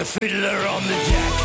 the fiddler on the deck.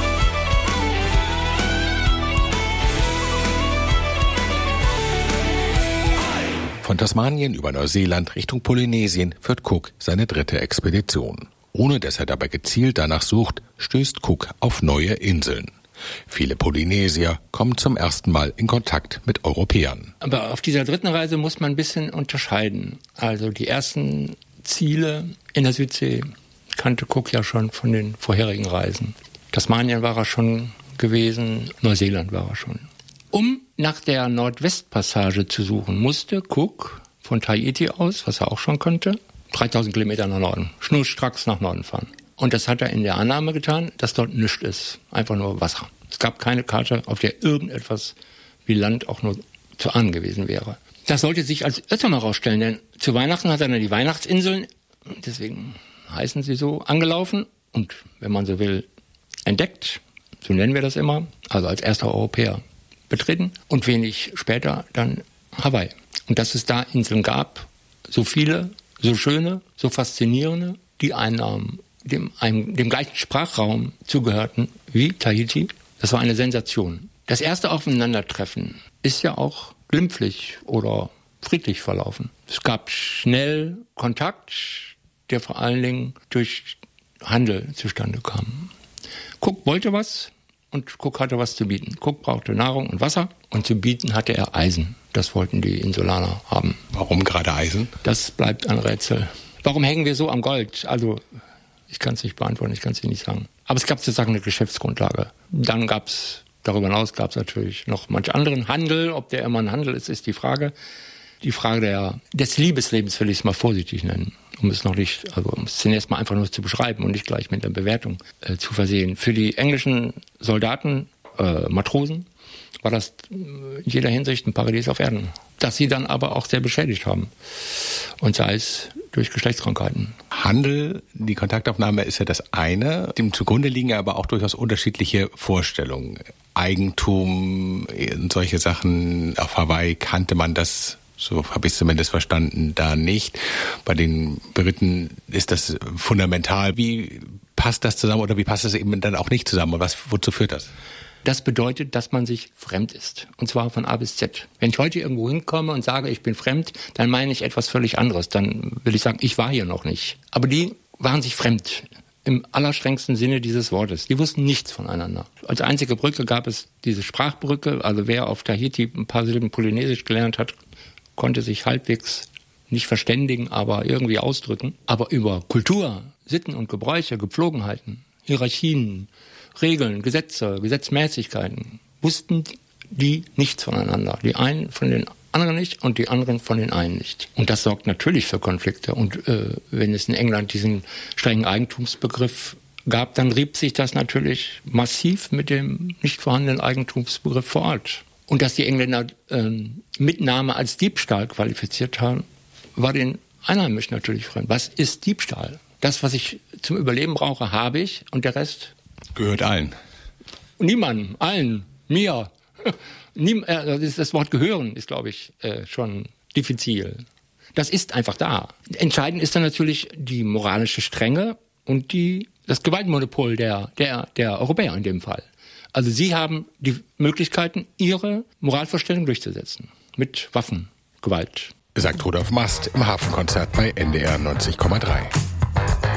Von Tasmanien über Neuseeland Richtung Polynesien führt Cook seine dritte Expedition. Ohne dass er dabei gezielt danach sucht, stößt Cook auf neue Inseln. Viele Polynesier kommen zum ersten Mal in Kontakt mit Europäern. Aber auf dieser dritten Reise muss man ein bisschen unterscheiden. Also die ersten Ziele in der Südsee kannte Cook ja schon von den vorherigen Reisen. Tasmanien war er schon gewesen, Neuseeland war er schon. Um nach der Nordwestpassage zu suchen, musste Cook von Tahiti aus, was er auch schon konnte, 3000 Kilometer nach Norden, schnurstracks nach Norden fahren. Und das hat er in der Annahme getan, dass dort nichts ist, einfach nur Wasser. Es gab keine Karte, auf der irgendetwas wie Land auch nur zu ahnen gewesen wäre. Das sollte sich als Irrtum herausstellen, denn zu Weihnachten hat er dann die Weihnachtsinseln, deswegen heißen sie so, angelaufen und, wenn man so will, entdeckt, so nennen wir das immer, also als erster Europäer betreten und wenig später dann Hawaii. Und dass es da Inseln gab, so viele, so schöne, so faszinierende, die einem gleichen Sprachraum zugehörten wie Tahiti, das war eine Sensation. Das erste Aufeinandertreffen ist ja auch glimpflich oder friedlich verlaufen. Es gab schnell Kontakt, der vor allen Dingen durch Handel zustande kam. Cook wollte was und Cook hatte was zu bieten. Cook brauchte Nahrung und Wasser und zu bieten hatte er Eisen. Das wollten die Insulaner haben. Warum gerade Eisen? Das bleibt ein Rätsel. Warum hängen wir so am Gold? Also, ich kann es nicht beantworten, ich kann es Ihnen nicht sagen. Aber es gab sozusagen eine Geschäftsgrundlage. Dann darüber hinaus gab es natürlich noch manch anderen Handel. Ob der immer ein Handel ist die Frage. Die Frage des Liebeslebens will ich es mal vorsichtig nennen. Um es zunächst mal einfach nur zu beschreiben und nicht gleich mit einer Bewertung zu versehen. Für die englischen Soldaten, Matrosen, war das in jeder Hinsicht ein Paradies auf Erden. Das sie dann aber auch sehr beschädigt haben. Und sei es durch Geschlechtskrankheiten. Handel, die Kontaktaufnahme ist ja das eine. Dem zugrunde liegen ja aber auch durchaus unterschiedliche Vorstellungen. Eigentum und solche Sachen. Auf Hawaii kannte man das, so habe ich es zumindest verstanden, da nicht. Bei den Briten ist das fundamental. Wie passt das zusammen oder wie passt das eben dann auch nicht zusammen? Und wozu führt das? Das bedeutet, dass man sich fremd ist. Und zwar von A bis Z. Wenn ich heute irgendwo hinkomme und sage, ich bin fremd, dann meine ich etwas völlig anderes. Dann will ich sagen, ich war hier noch nicht. Aber die waren sich fremd. Im allerstrengsten Sinne dieses Wortes. Die wussten nichts voneinander. Als einzige Brücke gab es diese Sprachbrücke. Also wer auf Tahiti ein paar Silben Polynesisch gelernt hat, konnte sich halbwegs nicht verständigen, aber irgendwie ausdrücken. Aber über Kultur, Sitten und Gebräuche, Gepflogenheiten, Hierarchien, Regeln, Gesetze, Gesetzmäßigkeiten, wussten die nichts voneinander. Die einen von den anderen nicht und die anderen von den einen nicht. Und das sorgt natürlich für Konflikte. Und wenn es in England diesen strengen Eigentumsbegriff gab, dann rieb sich das natürlich massiv mit dem nicht vorhandenen Eigentumsbegriff vor Ort. Und dass die Engländer Mitnahme als Diebstahl qualifiziert haben, war den Einheimischen natürlich fremd. Was ist Diebstahl? Das, was ich zum Überleben brauche, habe ich und der Rest gehört allen. Niemandem, allen, mir. Das Wort gehören ist, glaube ich, schon diffizil. Das ist einfach da. Entscheidend ist dann natürlich die moralische Strenge und das Gewaltmonopol der Europäer in dem Fall. Also sie haben die Möglichkeiten, ihre Moralvorstellung durchzusetzen. Mit Waffen, Gewalt. Sagt Rudolf Mast im Hafenkonzert bei NDR 90,3.